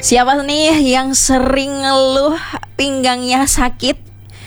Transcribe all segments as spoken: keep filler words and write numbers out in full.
Siapa nih yang sering ngeluh pinggangnya sakit?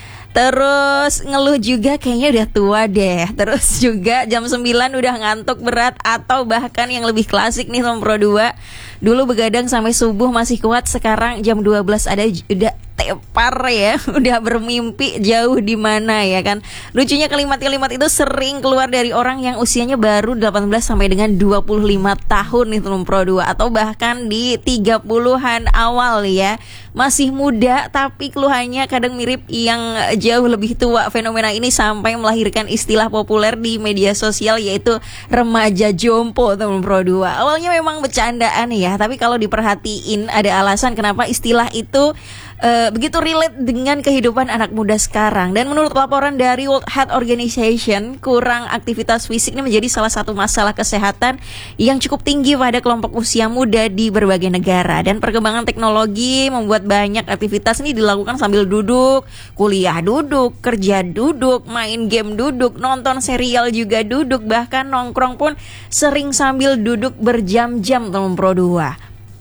Terus ngeluh juga kayaknya udah tua deh. Terus juga jam sembilan udah ngantuk berat. Atau bahkan yang lebih klasik nih Tom Pro dua, dulu begadang sampai subuh masih kuat, sekarang jam dua belas ada udah tepar ya, udah bermimpi jauh di mana ya kan. Lucunya kalimat-kalimat itu sering keluar dari orang yang usianya baru delapan belas sampai dengan dua puluh lima tahun nih Tom Pro dua, atau bahkan di tiga puluhan awal ya. Masih muda tapi keluhannya kadang mirip yang jauh lebih tua. Fenomena ini sampai melahirkan istilah populer di media sosial, yaitu remaja jompo Tom Pro dua. Awalnya memang bercandaan ya, tapi kalau diperhatiin ada alasan kenapa istilah itu Uh, begitu relate dengan kehidupan anak muda sekarang. Dan menurut laporan dari World Health Organization, kurang aktivitas fisik ini menjadi salah satu masalah kesehatan yang cukup tinggi pada kelompok usia muda di berbagai negara. Dan perkembangan teknologi membuat banyak aktivitas ini dilakukan sambil duduk, kuliah duduk, kerja duduk, main game duduk, nonton serial juga duduk, bahkan nongkrong pun sering sambil duduk berjam-jam Tom Pro dua.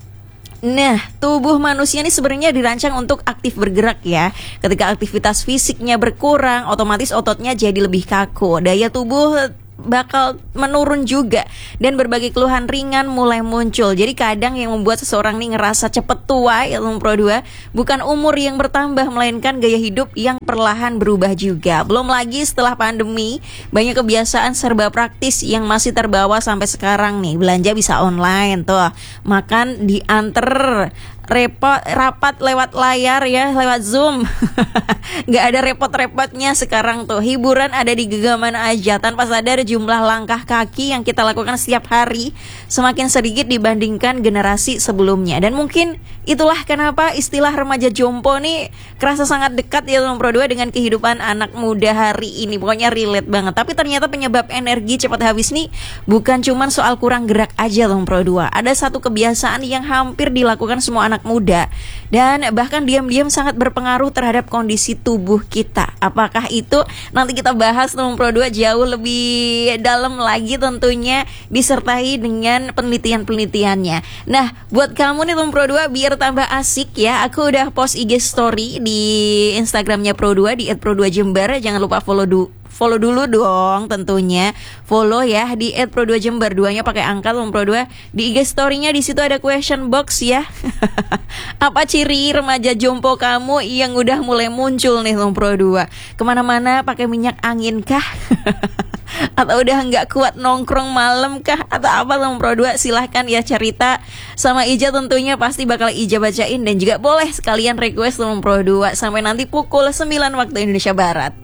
Nah, tubuh manusia ini sebenarnya dirancang untuk aktif bergerak ya. Ketika aktivitas fisiknya berkurang, otomatis ototnya jadi lebih kaku. Daya tubuh bakal menurun juga, dan berbagai keluhan ringan mulai muncul. Jadi kadang yang membuat seseorang nih ngerasa cepet tua ya Tom Pro dua, bukan umur yang bertambah, melainkan gaya hidup yang perlahan berubah juga. Belum lagi setelah pandemi, banyak kebiasaan serba praktis yang masih terbawa sampai sekarang nih. Belanja bisa online tuh, makan dianter, repot rapat lewat layar ya, lewat Zoom. Nggak ada repot-repotnya sekarang tuh. Hiburan ada di genggaman aja. Tanpa sadar jumlah langkah kaki yang kita lakukan setiap hari semakin sedikit dibandingkan generasi sebelumnya. Dan mungkin itulah kenapa istilah remaja jompo nih kerasa sangat dekat ya Tom Pro dua dengan kehidupan anak muda hari ini. Pokoknya relate banget. Tapi ternyata penyebab energi cepat habis nih bukan cuman soal kurang gerak aja Tom Pro dua. Ada satu kebiasaan yang hampir dilakukan semua anak muda, dan bahkan diam-diam sangat berpengaruh terhadap kondisi tubuh kita. Apakah itu? Nanti kita bahas Tom Pro dua jauh lebih dalam lagi, tentunya disertai dengan penelitian-penelitiannya. Nah, buat kamu nih Tom Pro dua, biar tambah asik ya, aku udah post I G story di Instagramnya Pro dua di et pro dua jember. Jangan lupa follow du Follow dulu dong tentunya. Follow ya di et pro dua jember, duanya pakai angka Tom Pro dua. Di I G story-nya di situ ada question box ya. Apa ciri remaja jompo kamu yang udah mulai muncul nih Tom Pro dua? Kemana-mana pakai minyak angin kah? Atau udah nggak kuat nongkrong malam kah? Atau apa Tom Pro dua? Silahkan ya cerita sama Ija, tentunya pasti bakal Ija bacain. Dan juga boleh sekalian request Tom Pro dua sampai nanti pukul sembilan waktu Indonesia Barat.